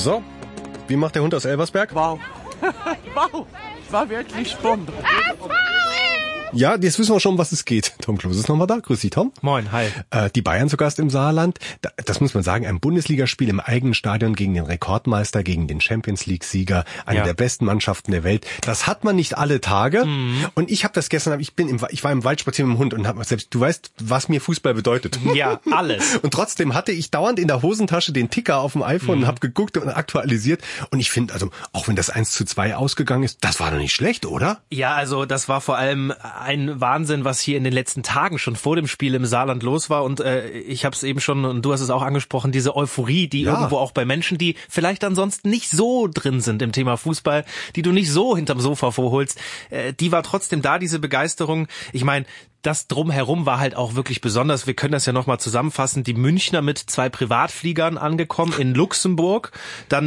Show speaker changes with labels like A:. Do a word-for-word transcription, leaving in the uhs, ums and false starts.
A: So, wie macht der Hund aus Elversberg?
B: Wow. Wow, war wirklich Bombe.
A: Ja, jetzt wissen wir schon, was es geht. Tom Klose ist nochmal da. Grüß dich, Tom.
C: Moin, hi.
A: Äh, die Bayern zu Gast im Saarland. Da, das muss man sagen, ein Bundesligaspiel im eigenen Stadion gegen den Rekordmeister, gegen den Champions-League-Sieger, eine
C: ja.
A: der besten Mannschaften der Welt. Das hat man nicht alle Tage. Mhm. Und ich habe das gestern, ich bin im, ich war im Wald spazieren mit dem Hund und habe selbst, du weißt, was mir Fußball bedeutet.
C: Ja, alles.
A: Und trotzdem hatte ich dauernd in der Hosentasche den Ticker auf dem iPhone mhm. und habe geguckt und aktualisiert. Und ich finde, also auch wenn das eins zu zwei ausgegangen ist, das war doch nicht schlecht, oder?
C: Ja, also das war vor allem ein Wahnsinn, was hier in den letzten Tagen schon vor dem Spiel im Saarland los war. Und äh, ich habe es eben schon, und du hast es auch angesprochen, diese Euphorie, die ja. irgendwo auch bei Menschen, die vielleicht ansonsten nicht so drin sind im Thema Fußball, die du nicht so hinterm Sofa vorholst, äh, die war trotzdem da, diese Begeisterung. Ich meine, das Drumherum war halt auch wirklich besonders. Wir können das ja nochmal zusammenfassen. Die Münchner mit zwei Privatfliegern angekommen in Luxemburg, dann